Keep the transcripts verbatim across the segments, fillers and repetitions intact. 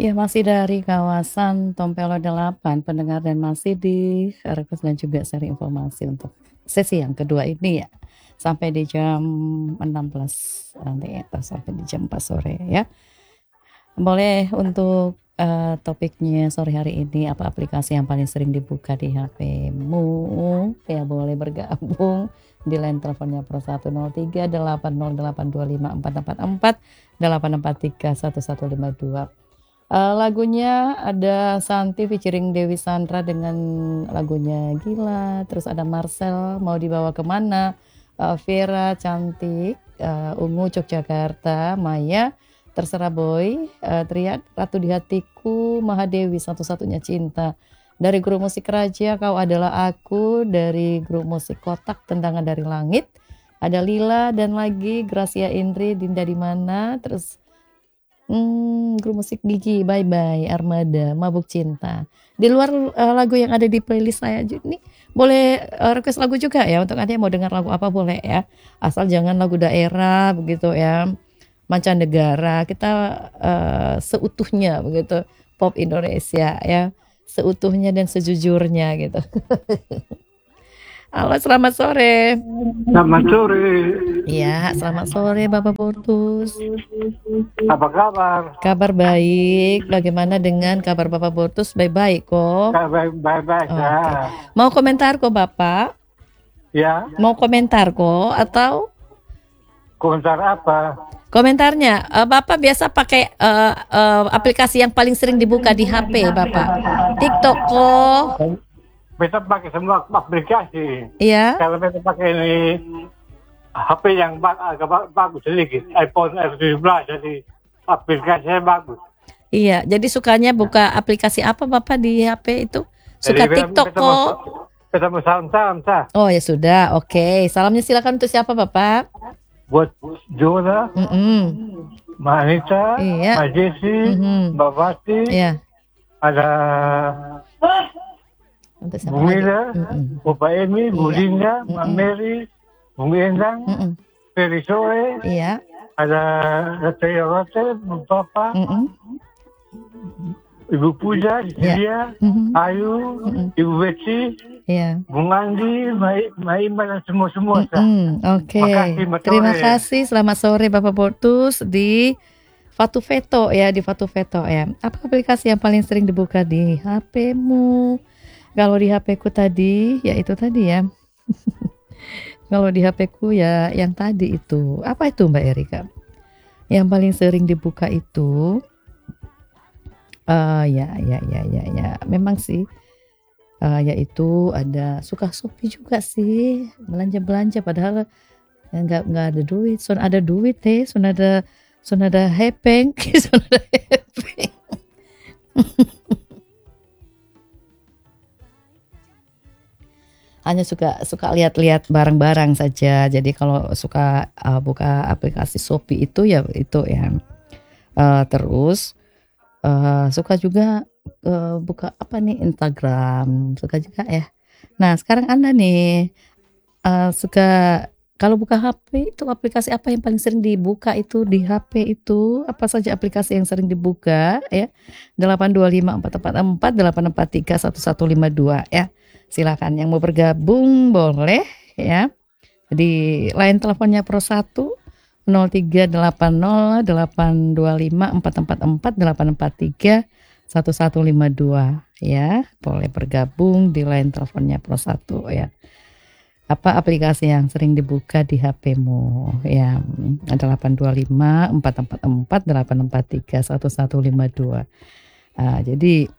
Ya, masih dari kawasan Tompelo delapan, pendengar, dan masih di request dan juga share informasi untuk sesi yang kedua ini ya. Sampai di jam enam belas nanti atau sampai di jam empat sore ya. Boleh untuk eh, topiknya sore hari ini apa aplikasi yang paling sering dibuka di H P-mu? Ya, boleh bergabung di line teleponnya Pro satu nol tiga delapan nol delapan dua lima empat empat empat delapan empat tiga satu satu lima dua. Eh, lagunya ada Santi featuring Dewi Sandra dengan lagunya Gila, terus ada Marcel Mau Dibawa Kemana, eh, Vera Cantik, eh, Ungu Yogyakarta, Maya Terserah Boy, eh, Teriak Ratu di Hatiku, Mahadewi Satu-Satunya Cinta. Dari grup musik Raja Kau Adalah Aku, dari grup musik Kotak Tendangan dari Langit, ada Lila dan lagi Gracia Indri, Dinda di Mana, terus Hmm, grup musik Gigi, Bye Bye, Armada, Mabuk Cinta. Di luar eh, lagu yang ada di playlist saya ju- nih, boleh eh, request lagu juga ya untuk Anda yang mau dengar lagu apa boleh ya. Asal jangan lagu daerah begitu ya. Mancanegara, kita eh, seutuhnya begitu pop Indonesia ya. Seutuhnya dan sejujurnya gitu. Halo, selamat sore. Selamat sore. Iya, selamat sore Bapak Portus. Apa kabar? Kabar baik. Bagaimana dengan kabar Bapak Portus? Baik-baik kok. Baik-baik Oke. ya. Mau komentar kok Bapak? Ya, Mau komentar kok atau komentar apa? komentarnya eh, Bapak biasa pakai eh, eh, aplikasi yang paling sering dibuka di H P Bapak? TikTok kok? Kita pakai semua aplikasi. Iya. Kalau kita pakai ini H P yang ba- agak ba- bagus sedikit, iPhone R tujuh belas, jadi aplikasinya bagus. Iya, jadi sukanya buka aplikasi apa Bapak di H P itu? Suka Jadi TikTok kita mau, kok? kita mau salam-salam, sah. Oh ya sudah, oke. Salamnya silakan untuk siapa Bapak? Buat Jona, Mm-mm. Mbak Anita, Iya. Mbak Jesse, Mhm. Mbak Fati, Iya. ada Untuk siapa Bu lagi? Mila, Mm-mm. Bapak Emi, Bu Iya. Linda, Mbak Mm-mm. Mary, Bung Endang, Mm-mm. Ferry Soe, Iya. ada Rataya Rote, Bapak, Mm-mm. Ibu Puja, Iya. Cecilia, Mhm. Ayu, Mm-mm. Ibu Beci, Iya. Bung Andi, Mbak Mbak Iman, dan semua-semua. Sah. Mm-mm. Oke. Makasih, Mbak Terima Sore. kasih. Selamat sore Bapak Portus di Fatu Veto ya, di Fatu Veto ya. Apa aplikasi yang paling sering dibuka di H P-mu? Kalau di H P-ku tadi, ya itu tadi ya. Kalau di H P-ku ya yang tadi itu. Apa itu Mbak Erika? Yang paling sering dibuka itu eh ya ya ya ya ya. Memang sih eh, yaitu ada suka Shopee juga sih, belanja-belanja padahal ya nggak nggak ada duit. Son ada duit deh, son ada son ada hepeng, son ada hepeng. Hanya suka suka lihat-lihat barang-barang saja. Jadi kalau suka uh, buka aplikasi Shopee itu ya itu ya. Uh, terus uh, suka juga uh, buka apa nih Instagram, suka juga ya. Nah, sekarang Anda nih uh, suka kalau buka H P itu aplikasi apa yang paling sering dibuka itu di H P itu? Apa saja aplikasi yang sering dibuka ya? delapan dua lima empat empat empat delapan empat tiga satu satu lima dua ya. Silakan yang mau bergabung boleh ya. Di line teleponnya Pro satu nol tiga delapan nol delapan dua lima empat empat empat delapan empat tiga satu satu lima dua ya. Boleh bergabung di line teleponnya Pro satu ya. Apa aplikasi yang sering dibuka di H P-mu ya? delapan dua lima empat empat empat delapan empat tiga satu satu lima dua. Nah, jadi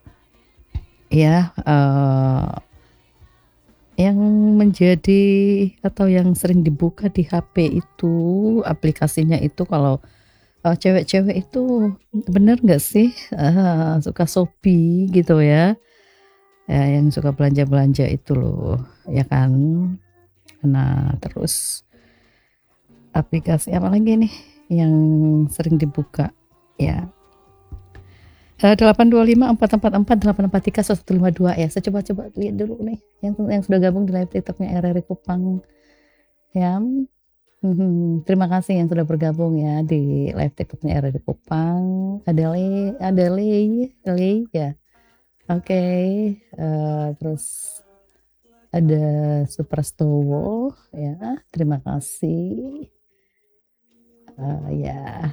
ya uh, yang menjadi atau yang sering dibuka di H P itu aplikasinya itu kalau uh, cewek-cewek itu bener nggak sih uh, suka Shopee gitu ya? Ya yang suka belanja-belanja itu loh ya kan. Nah terus aplikasi apa lagi nih yang sering dibuka ya? delapan dua lima empat empat empat delapan empat tiga satu lima dua ya. Saya coba-coba lihat dulu nih yang yang sudah gabung di live TikToknya R R I Kupang ya. Mhm, terima kasih yang sudah bergabung ya di live TikTok-nya R R D Kupang, Adele Adele Adele ya? Oke, eee, terus ada Suprastowo ya, terima kasih. Eee, ya.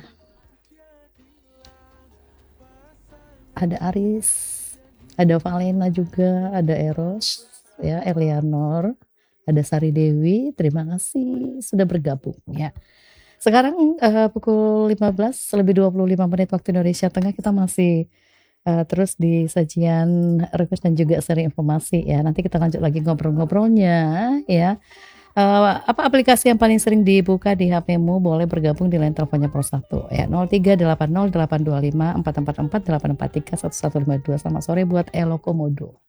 Ada Aris, ada Valena juga, ada Eros, ya, Elianor, ada Sari Dewi, terima kasih sudah bergabung ya. Sekarang, eee, pukul lima belas lebih dua puluh lima menit waktu Indonesia Tengah, kita masih, eee, terus di sajian request dan juga seri informasi ya. Nanti kita lanjut lagi ngobrol-ngobrolnya ya. Eee, apa aplikasi yang paling sering dibuka di H P-mu? Boleh bergabung di line teleponnya Pro satu ya, nol tiga delapan nol delapan dua lima empat empat empat delapan empat tiga satu satu lima dua. Selamat sore buat Elo Komodo.